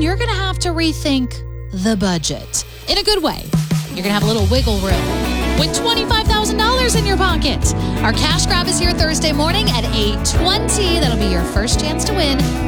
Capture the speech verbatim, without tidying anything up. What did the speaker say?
you're going to have to rethink the budget in a good way. You're going to have a little wiggle room with twenty-five thousand dollars in your pocket. Our cash grab is here Thursday morning at eight twenty. That'll be your first chance to win